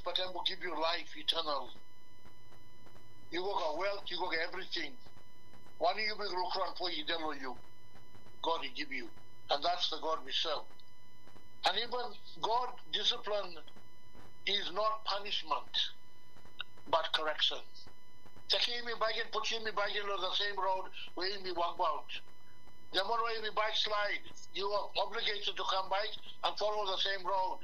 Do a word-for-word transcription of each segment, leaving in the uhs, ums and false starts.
but I will give you life eternal. You go get wealth, you go get everything. One you will look around for you, you. God will give you. And that's the God we serve. And even God discipline is not punishment, but correction. Taking me back and putting me back into the same road where me walk out. The more way we backslide, you are obligated to come back and follow the same road.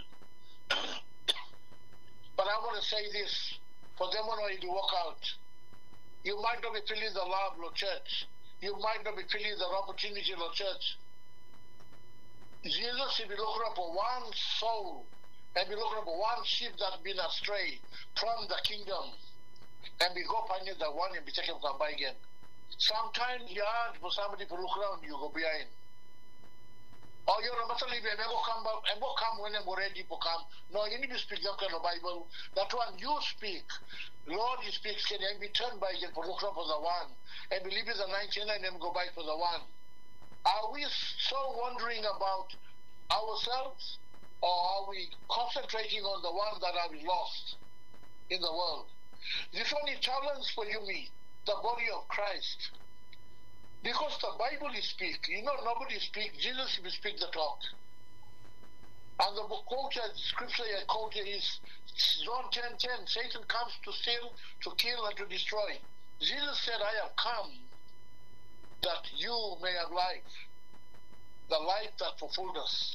But I want to say this, for them when you walk out, you might not be feeling the love of church. You might not be feeling the opportunity of church. Jesus, if you look up for one soul, and we look up for one sheep that's been astray from the kingdom, and we go find the one and we take him come by again. Sometimes you hard for somebody to look around, you go behind. Or you're a matter of and go come back and go come when I'm ready to come. No, you need to speak that kind of Bible. That one you speak, Lord, you speak, can you be turned by again for look up for the one, and believe it's the ninety-nine and go back for the one. Are we so wondering about ourselves, or are we concentrating on the one that are lost in the world? This only challenge for you, me, the body of Christ. Because the Bible is speak, you know, nobody speak, Jesus will speak the talk. And the quote, scripture I quote is John ten ten, Satan comes to steal, to kill, and to destroy. Jesus said, I have come that you may have life, the life that fulfilled us.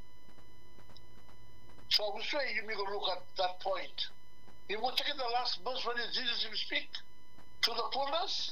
So we say you may go look at that point. You will take in the last verse when Jesus will speak to the fullness.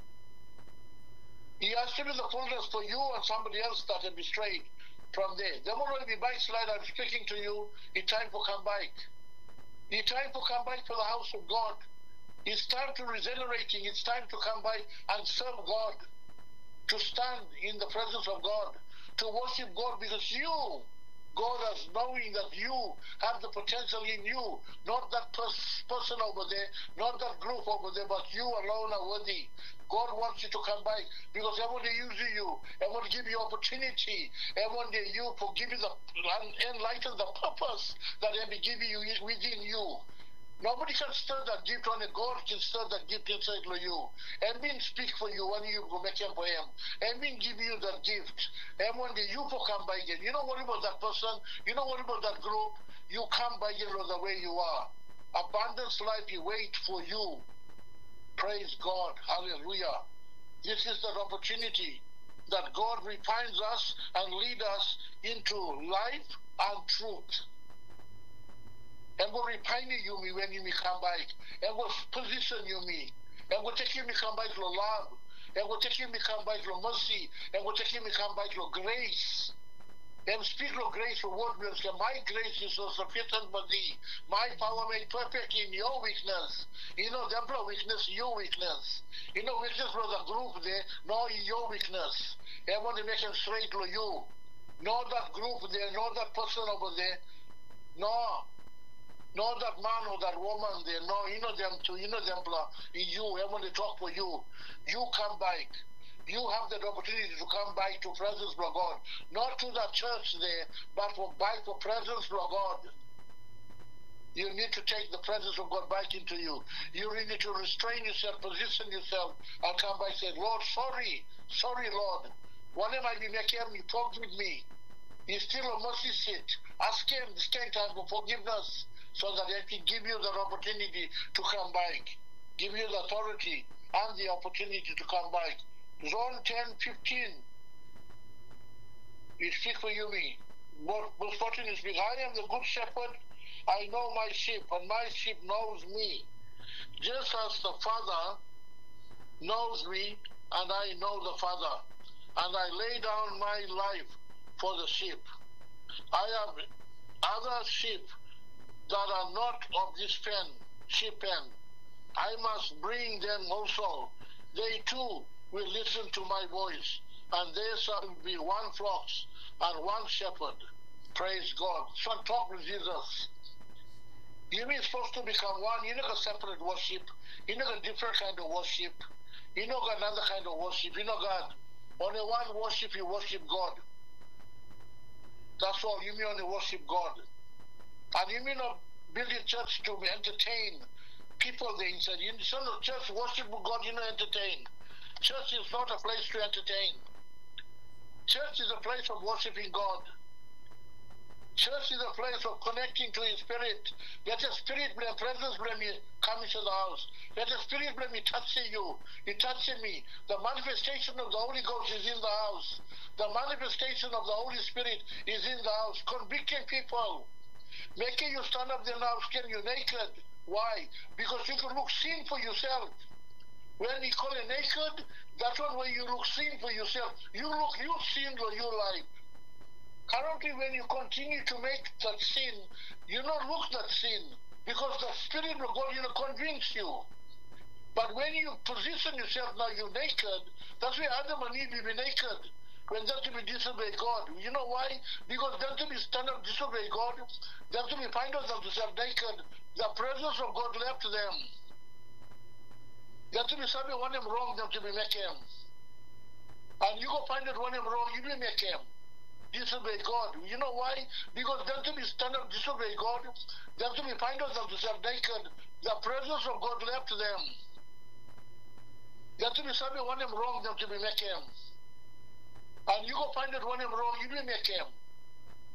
He has to be the fullness for you and somebody else that have been strayed from there. The moment we backslide, I'm speaking to you, it's time to come back. It's time to come back to the house of God. It's time to regenerating. It's time to come back and serve God, to stand in the presence of God, to worship God, because you, God, as knowing that you have the potential in you, not that pers person over there, not that group over there, but you alone are worthy. God wants you to come back because I want to use you. I want to give you opportunity. I want to you for giving the enlighten the purpose that I be giving you within you. Nobody can stir that gift on a God can stir that gift inside of you. And mean speak for you when you go make him for him. And mean give you that gift. And when the you for come by again. You know what about that person? You know what about that group? You come by again the way you are. Abundance life you wait for you. Praise God. Hallelujah. This is that opportunity that God refines us and lead us into life and truth. And will refine you me when you may come back. And will position you me. And will take you me come back to love. And will take you me come back to mercy. And will take you me come back to grace. And speak of grace for what will say, my grace is so sufficient for thee. My power made perfect in your weakness. You know, the weakness, your weakness. You know, weakness was a group there, no your weakness. I want to make him straight to you. Not that group there, not that person over there. No. Not that man or that woman there. No, you know them too. You know them. You, I want to talk for you. You come back. You have that opportunity to come back to presence of God. Not to the church there, but for back for presence of God. You need to take the presence of God back into you. You really need to restrain yourself, position yourself, and come back and say, Lord, sorry, sorry, Lord. Whatever I be making, you talked with me. He's still a mercy seat. Ask him this time for forgiveness so that I can give you the opportunity to come back. Give you the authority and the opportunity to come back. John ten fifteen. We speak for you, me. Verse fourteen is speak. I am the good shepherd. I know my sheep, and my sheep knows me. Just as the Father knows me, and I know the Father, and I lay down my life for the sheep. I have other sheep that are not of this pen, sheep pen. I must bring them also. They too will listen to my voice, and there shall be one flock and one shepherd. Praise God. So talk with Jesus. You mean supposed to become one. You know a separate worship. You know a different kind of worship. You know another kind of worship. You know God. Only one worship, you worship God. That's all. You mean only worship God. And you may not build a church to entertain people there inside. You know, church worship God, you know, entertain. Church is not a place to entertain. Church is a place of worshiping God. Church is a place of connecting to His Spirit. Let the Spirit, the presence, when you come into the house. Let the Spirit, when He touches you, He touches me. The manifestation of the Holy Ghost is in the house. The manifestation of the Holy Spirit is in the house. Convicting people. Making you stand up there now, skin you naked. Why? Because you can look sin for yourself. When you call it naked, that's one way you look sin for yourself. You look, you sin for your life. Currently, when you continue to make that sin, you don't look that sin because the Spirit of God, you know, convince you. But when you position yourself now, you're naked. That's why Adam and Eve will be naked when they're to be disobey God. You know why? Because they're to be stand up, disobey God. They're to be find out themselves naked. The presence of God left them. They're to be something want them wrong, them to be make him. And you go find out one him wrong, you will make him. Disobey God. You know why? Because them to be stand up, disobey God, them to be find out themselves naked. The presence of God left them. Them to be something want him wrong, them to be make him. And you go find out one him wrong, you will make him.